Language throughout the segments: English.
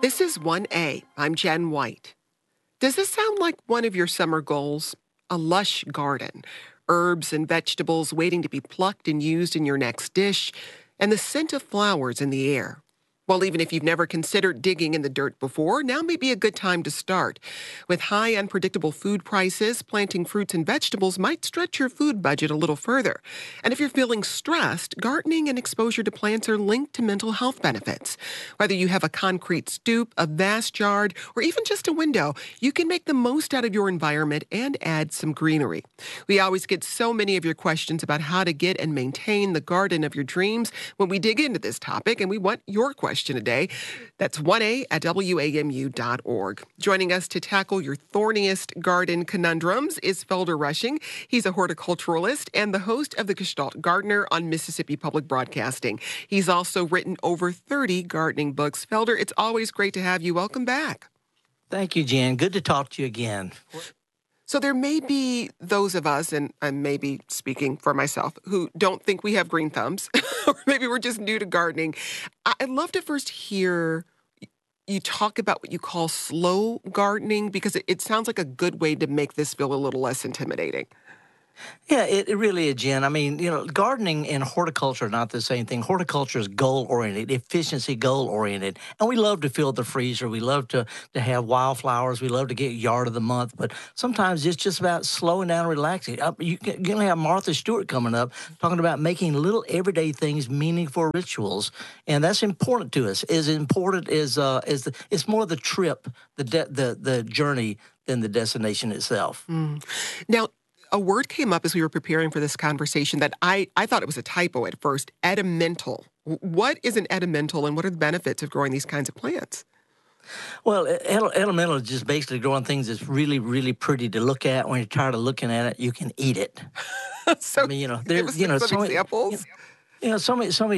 This is 1A. I'm Jen White. Does this sound like one of your summer goals? A lush garden, herbs and vegetables waiting to be plucked and used in your next dish, and the scent of flowers in the air. Well, even if you've never considered digging in the dirt before, now may be a good time to start. With high unpredictable food prices, planting fruits and vegetables might stretch your food budget a little further. And if you're feeling stressed, gardening and exposure to plants are linked to mental health benefits. Whether you have a concrete stoop, a vast yard, or even just a window, you can make the most out of your environment and add some greenery. We always get so many of your questions about how to get and maintain the garden of your dreams when we dig into this topic, and we want your question today. That's 1A at WAMU.org. Joining us to tackle your thorniest garden conundrums is Felder Rushing. He's a horticulturalist and the host of The Gestalt Gardener on Mississippi Public Broadcasting. He's also written over 30 gardening books. Felder, it's always great to have you. Welcome back. Thank you, Jen. Good to talk to you again. So there may be those of us, and I'm maybe speaking for myself, who don't think we have green thumbs, or maybe we're just new to gardening. I'd love to first hear you talk about what you call slow gardening, because it sounds like a good way to make this feel a little less intimidating. Yeah, it really is, Jen. I mean, gardening and horticulture are not the same thing. Horticulture is goal-oriented, efficiency goal-oriented. And we love to fill the freezer. We love to have wildflowers. We love to get yard of the month. But sometimes it's just about slowing down and relaxing. You're going to have Martha Stewart coming up talking about making little everyday things meaningful rituals. And that's important to us. As important as it's more the trip, the journey than the destination itself. Now, a word came up as we were preparing for this conversation that I thought it was a typo at first, edimental. What is an edimental, and what are the benefits of growing these kinds of plants? Well, elemental is just basically growing things that's really, really pretty to look at. When you're tired of looking at it, you can eat it. So, I mean, there's some examples. So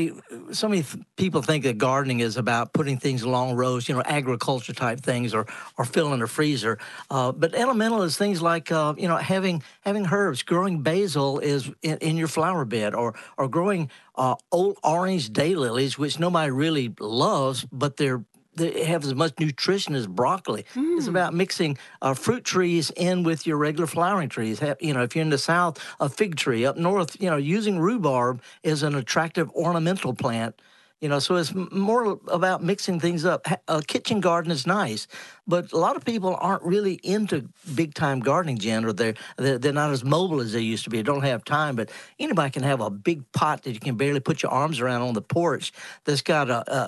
many people think that gardening is about putting things along rows, agriculture type things, or filling a freezer. But elemental is things like having herbs. Growing basil is in your flower bed, or growing old orange daylilies, which nobody really loves, but they have as much nutrition as broccoli. It's about mixing fruit trees in with your regular flowering trees. If you're in the South, a fig tree. Up north, using rhubarb is an attractive ornamental plant. So it's more about mixing things up. A kitchen garden is nice, but a lot of people aren't really into big-time gardening, Jen, or they're not as mobile as they used to be. They don't have time, but anybody can have a big pot that you can barely put your arms around on the porch that's got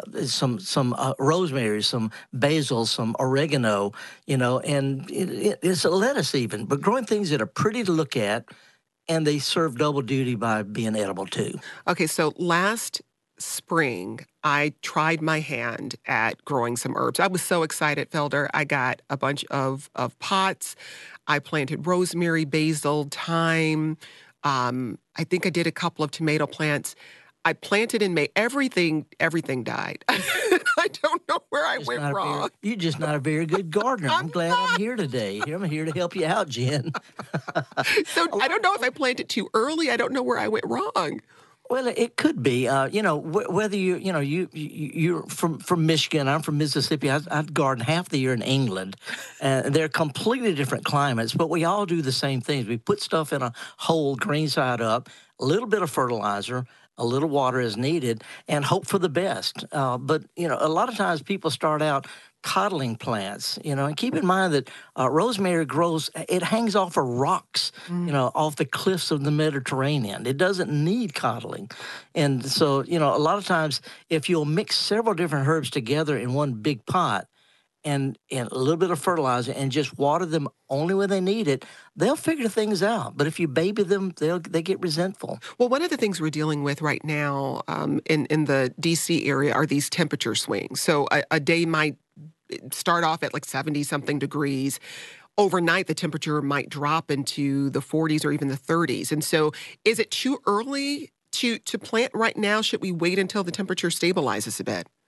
some rosemary, some basil, some oregano, and it's a lettuce even. But growing things that are pretty to look at, and they serve double duty by being edible, too. Okay, so last spring, I tried my hand at growing some herbs. I was so excited, Felder. I got a bunch of pots. I planted rosemary, basil, thyme. I think I did a couple of tomato plants. I planted in May. Everything died. I don't know where I went wrong. You're just not a very good gardener. I'm glad I'm here today. I'm here to help you out, Jen. So I don't know if I planted too early. I don't know where I went wrong. Well, it could be, whether you're from Michigan, I'm from Mississippi. I garden half the year in England, and they're completely different climates, but we all do the same things. We put stuff in a hole, green side up, a little bit of fertilizer, a little water is needed, and hope for the best. But a lot of times people start out coddling plants, and keep in mind that rosemary grows, it hangs off of rocks, off the cliffs of the Mediterranean. It doesn't need coddling. And so, a lot of times, if you'll mix several different herbs together in one big pot, and a little bit of fertilizer, and just water them only when they need it, they'll figure things out. But if you baby them, they get resentful. Well, one of the things we're dealing with right now in the D.C. area are these temperature swings. So a day might start off at like 70-something degrees. Overnight, the temperature might drop into the 40s or even the 30s. And so is it too early to plant right now? Should we wait until the temperature stabilizes a bit?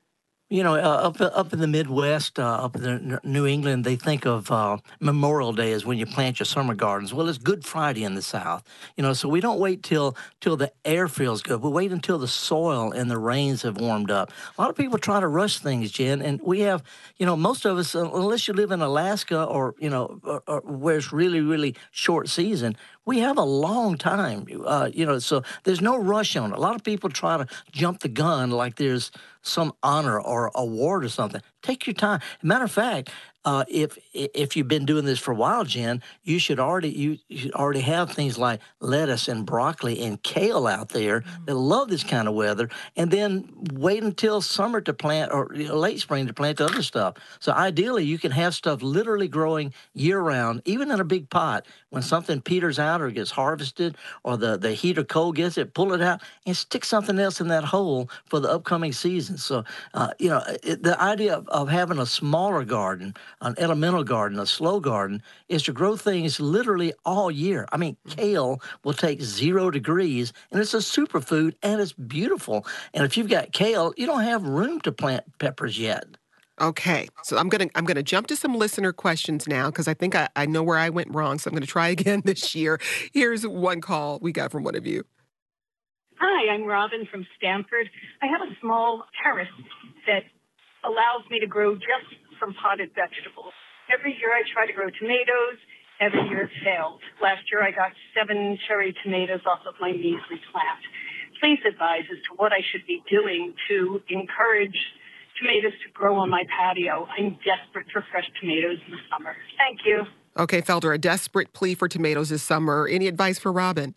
Up in the Midwest, up in New England, they think of Memorial Day as when you plant your summer gardens. Well, it's Good Friday in the South, so we don't wait till the air feels good. We wait until the soil and the rains have warmed up. A lot of people try to rush things, Jen, and we have, most of us, unless you live in Alaska or or where it's really, really short season, we have a long time, so there's no rush on it. A lot of people try to jump the gun like there's some honor or award or something. Take your time. Matter of fact, if you've been doing this for a while, Jen, you should already have things like lettuce and broccoli and kale out there that love this kind of weather, and then wait until summer to plant or late spring to plant the other stuff. So ideally, you can have stuff literally growing year round, even in a big pot. When something peters out or gets harvested, or the heat or cold gets it, pull it out and stick something else in that hole for the upcoming season. So, the idea of having a smaller garden, an elemental garden, a slow garden, is to grow things literally all year. I mean, kale will take 0 degrees, and it's a superfood, and it's beautiful. And if you've got kale, you don't have room to plant peppers yet. Okay, so I'm gonna jump to some listener questions now because I think I know where I went wrong. So I'm gonna try again this year. Here's one call we got from one of you. Hi, I'm Robin from Stamford. I have a small terrace that allows me to grow just some potted vegetables. Every year I try to grow tomatoes. Every year it failed. Last year I got 7 cherry tomatoes off of my measly plant. Please advise as to what I should be doing to encourage tomatoes to grow on my patio. I'm desperate for fresh tomatoes in the summer. Thank you. Okay, Felder, a desperate plea for tomatoes this summer. Any advice for Robin?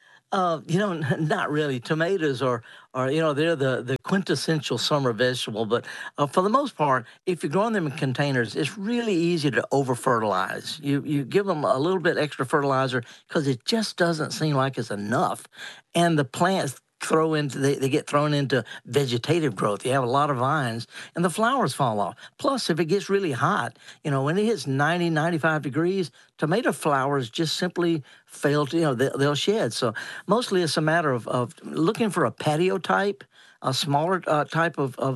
Not really. Tomatoes are they're the quintessential summer vegetable, but for the most part, if you're growing them in containers, it's really easy to over fertilize. You give them a little bit extra fertilizer because it just doesn't seem like it's enough, and the plants they get thrown into vegetative growth. You have a lot of vines and the flowers fall off. Plus, if it gets really hot, when it hits 90, 95 degrees, tomato flowers just simply fail to, they'll shed. So mostly it's a matter of looking for a patio type, a smaller type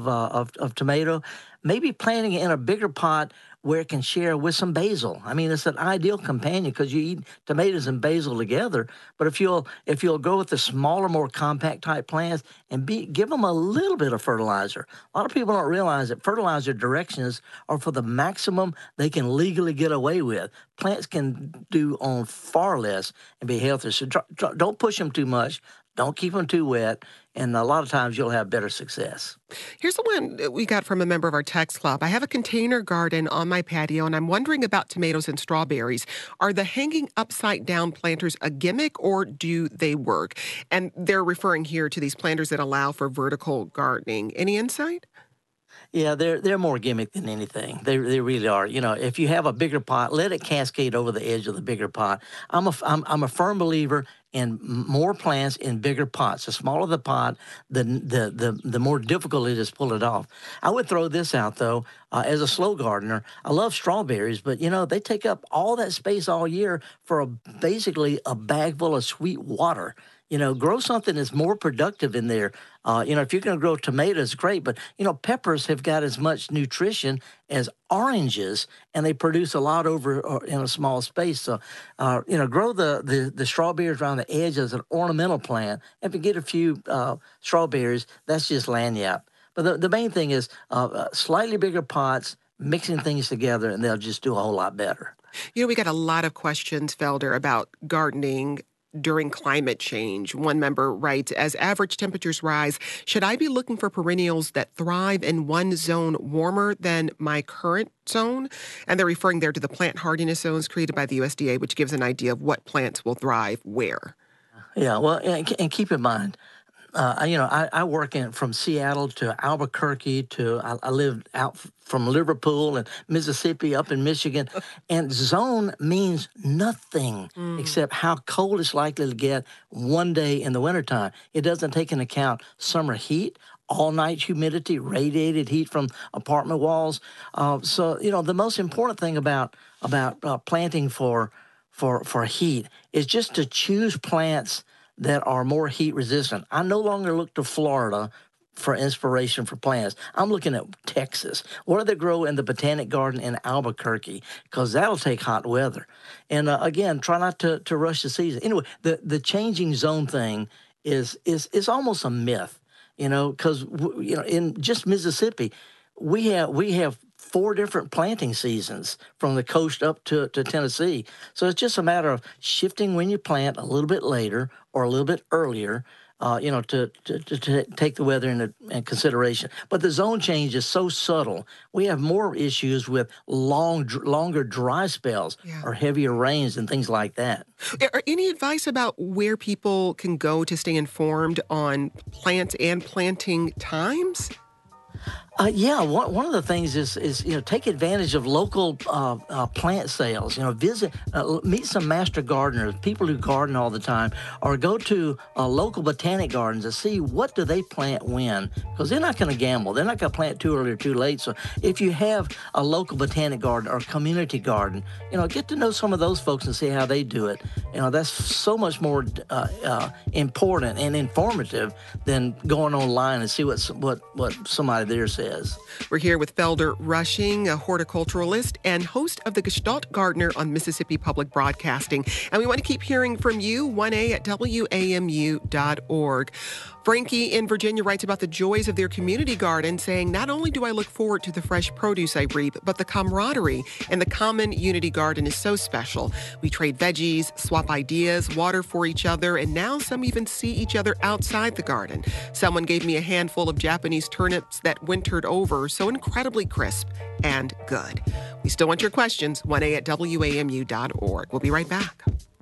of tomato, maybe planting it in a bigger pot where it can share with some basil. I mean, it's an ideal companion because you eat tomatoes and basil together. But if you'll go with the smaller, more compact type plants and give them a little bit of fertilizer. A lot of people don't realize that fertilizer directions are for the maximum they can legally get away with. Plants can do on far less and be healthier. So don't push them too much. Don't keep them too wet, and a lot of times you'll have better success. Here's the one that we got from a member of our text club. I have a container garden on my patio, and I'm wondering about tomatoes and strawberries. Are the hanging upside down planters a gimmick, or do they work? And they're referring here to these planters that allow for vertical gardening. Any insight? Yeah, they're more gimmick than anything. They really are. If you have a bigger pot, let it cascade over the edge of the bigger pot. I'm a firm believer in more plants in bigger pots. The smaller the pot, the more difficult it is to pull it off. I would throw this out though, as a slow gardener. I love strawberries, but they take up all that space all year for basically a bag full of sweet water. Grow something that's more productive in there. If you're going to grow tomatoes, great, but peppers have got as much nutrition as oranges, and they produce a lot over in a small space. So, grow the strawberries around the edge as an ornamental plant. If you get a few strawberries, that's just lagniappe. But the main thing is slightly bigger pots, mixing things together, and they'll just do a whole lot better. We got a lot of questions, Felder, about gardening during climate change. One member writes, as average temperatures rise, should I be looking for perennials that thrive in one zone warmer than my current zone? And they're referring there to the plant hardiness zones created by the USDA, which gives an idea of what plants will thrive where. Yeah, well, and keep in mind, I work from Seattle to Albuquerque I lived out from Liverpool and Mississippi up in Michigan, and zone means nothing except how cold it's likely to get one day in the wintertime. It doesn't take into account summer heat, all night humidity, radiated heat from apartment walls. So the most important thing about planting for heat is just to choose plants that are more heat resistant. I no longer look to Florida for inspiration for plants. I'm looking at Texas? What do they grow in the Botanic Garden in Albuquerque? Because that'll take hot weather. And again, try not to rush the season. Anyway, the changing zone thing is almost a myth, because in just Mississippi, we have 4 different planting seasons from the coast up to Tennessee. So it's just a matter of shifting when you plant a little bit later or a little bit earlier, to take the weather into consideration. But the zone change is so subtle. We have more issues with longer dry spells or heavier rains and things like that. Any advice about where people can go to stay informed on plant and planting times? One of the things is take advantage of local plant sales. Visit, meet some master gardeners, people who garden all the time, or go to local botanic gardens to see what do they plant when, because they're not going to gamble. They're not going to plant too early or too late. So if you have a local botanic garden or community garden, get to know some of those folks and see how they do it. That's so much more important and informative than going online and see what somebody there says. We're here with Felder Rushing, a horticulturalist and host of the Gestalt Gardener on Mississippi Public Broadcasting. And we want to keep hearing from you, 1a@wamu.org. Frankie in Virginia writes about the joys of their community garden, saying, not only do I look forward to the fresh produce I reap, but the camaraderie in the common unity garden is so special. We trade veggies, swap ideas, water for each other, and now some even see each other outside the garden. Someone gave me a handful of Japanese turnips that wintered over, so incredibly crisp and good. We still want your questions, 1a@wamu.org. We'll be right back.